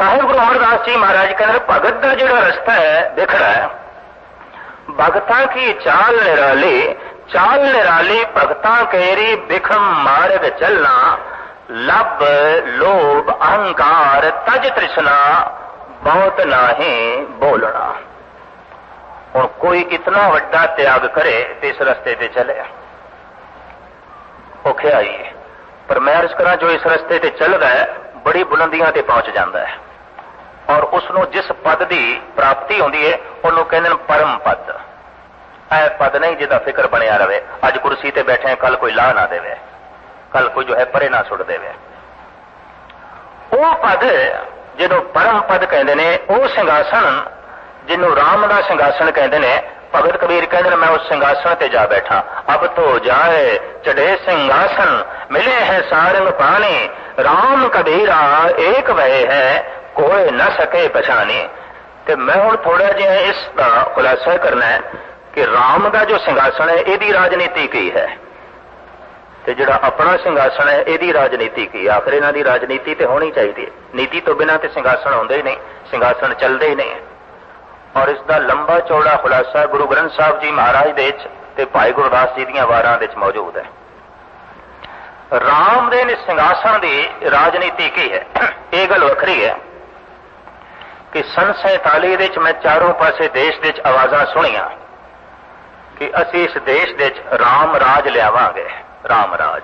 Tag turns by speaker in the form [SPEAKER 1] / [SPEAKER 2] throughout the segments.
[SPEAKER 1] साहिब गुरु अमरदास जी महाराज कहते भगत का जो रस्ता है दिखड़ा है, भगतां की चाल निराली भगतां केरी बिखम मार्ग चलना, लब लोभ अहंकार तज तृष्णा बहुत नाही बोलना। और कोई इतना वड्डा त्याग करे तो इस रस्ते ते चले औखे आइए, पर मैं अर्ज करा जो इस रस्ते ते चलदा है बड़ी बुलंदियां ते पहुंच जाता है, और उसनों जिस पद की प्राप्ति होती है उन्होंने कहते परम पद। ऐ पद नहीं जिदा फिक्र बनया रहे, अज कुर्सी ते बैठे कल कोई ला ना देवे, कल कोई जो है परे ना सुट देवे। वो पद जिन्हों परम पद कहते हैं, वो सिंघासन जिन्हों राम का सिंघासन कहते हैं। भगत कबीर कहते मैं उस सिंघासन ते जा बैठा, अब तो जाए चढ़े सिंघासन, मिले हैं सारंग पानी, राम कबीरा एक वह है कोई न सके पछानी। ते मैं हुण थोड़ा जिहा इसका खुलासा करना है कि राम का जो सिंघासन है यदी राजनीति की है, ते जिहड़ा अपना सिंघासन है यदी राजनीति की। आखिर इन्हां दी राजनीति तो होनी चाहिए, नीति तो बिना ते सिंघासन होंदे ही नहीं, सिंघासन चलते ही नहीं। और इसका लंबा चौड़ा खुलासा गुरु ग्रंथ साहब जी महाराज दे ते भाई गुरदास जी दीयां वारां दे मौजूद है। राम दे सिंघासन की राजनीति की है, यह गल वखरी है कि सन 47 मैं चारों पासे देश दे आवाज़ां सुनिया कि असी इस देश दे राम राज लियावांगे, राम राज।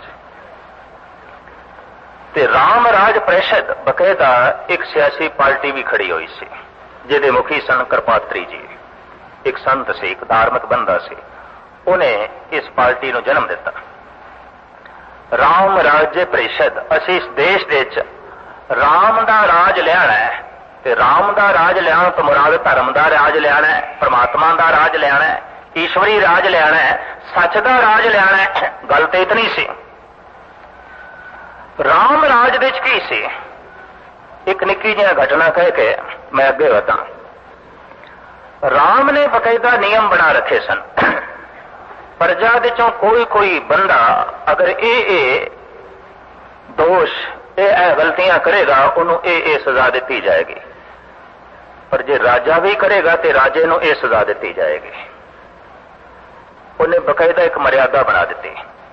[SPEAKER 1] ते राम राज परिषद बकायदा एक सियासी पार्टी भी खड़ी हुई सी, जिहदे मुखी सन कृपात्री जी, एक संत से, एक धार्मिक बंदा से, उन्हें इस पार्टी को जन्म दिता। राम राज्य परिषद, असी इस देश दे राम दा राज लियाना है, ते राम दा राज लियाण तो मुराद धर्म दा राज लियाना है, परमात्मा दा राज लियाना है, ईश्वरी राज लियाना है, सच दा राज लियाना है। गल तो इतनी सी। राम राज दे की सी, एक निक्की जी घटना कह के मैं अगे वधा। राम ने बकायदा नियम बना रखे सन, प्रजा दे चों कोई बंदा अगर ए दोष ए गलतियां करेगा उन्होंने ए सजा दी जाएगी, पर जे राजा भी करेगा तो राजे नूं ए सजा दी जाएगी। उन्हें बकायदा एक मर्यादा बना दी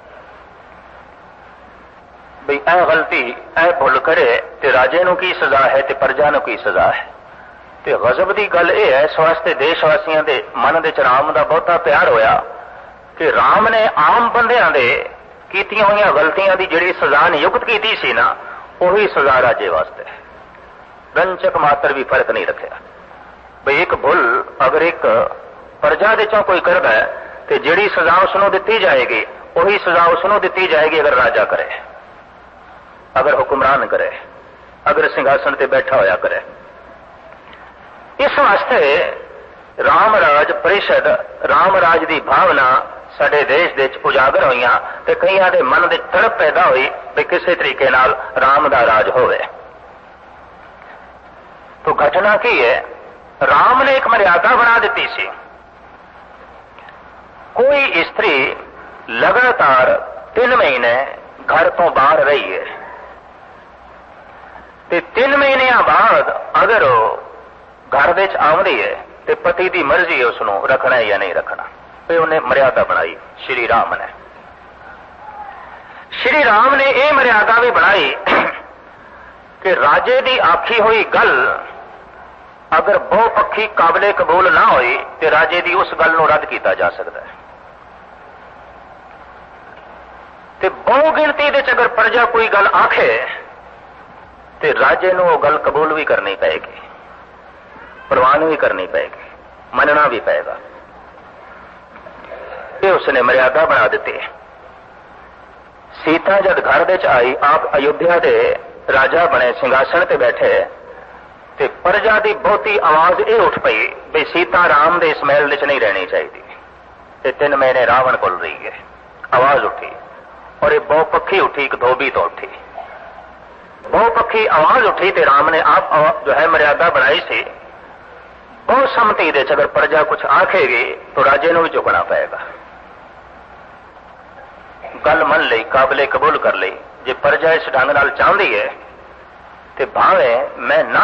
[SPEAKER 1] भी ए गलती ए भुल करे तो राजे नूं की सजा है तो प्रजा नूं की सजा है। तो गजब की गल यह है, इस वास्ते देशवासियों के मन के राम का बहुता प्यार होया कि राम ने आम बंदियां दे कीतियां हुई गलतियां की जिहड़ी सजा नियुक्त की सी ना, उही सजा राजे वास्ते। रंचक मात्र भी फर्क नहीं रखा भाई एक भुल अगर एक प्रजा दे चों कोई करदा है तो जिहड़ी सजा उसनों दी जाएगी उही सजा उसनों दी जाएगी अगर राजा करे, अगर हुक्मरान करे, अगर सिंघासन ते बैठा होया करे। इस वास्ते राम राज परिषद, राम राज की भावना साडे देश दे उजागर हुई ते कईयां दे मन दे तड़प पैदा हुई भी किसी तरीके नाल राम दा राज होवे। तो घटना की है, राम ने एक मर्यादा बना दी सी, कोई स्त्री लगातार 3 महीने घर तो बाहर रही है ते 3 महीने बाद अगर घर दे आउंदी है तो पति की मर्जी है उसनों रखना है या नहीं रखना। तो उन्हें मर्यादा बनाई श्री राम ने। श्री राम ने यह मर्यादा भी बनाई कि राजे की आखी हुई गल अगर बहुपक्षी काबिले कबूल ना होई तो राजे की उस गल को रद्द किया जा सकता है। ते बहु गिनती दे अगर प्रजा कोई गल आखे तो राजे नूं वो गल कबूल भी करनी पएगी, प्रवान भी करनी पएगी, मनना भी पएगा। ये उसने मर्यादा बना दी। सीता जब घर दे आई, आप अयोध्या के राजा बने, सिंघासन ते बैठे, ते प्रजा की बहुती आवाज ये उठ पई भी सीता राम दे इस महल नहीं रहनी चाहिए। ये 3 महीने रावण कोल रही है, आवाज उठी और ये बहुपक्षी उठी, एक धोबी तो उठी, बहुपक्षी आवाज उठी तो राम ने आप जो है मर्यादा बनाई सी। बहुत सम्मति दे अगर प्रजा कुछ आखेगी तो राजे नूं भी झुकना पएगा, गल मन ली, काबिले कबूल कर ली। जे प्रजा इस ढंग नाल चाहती है तो भावें मैं ना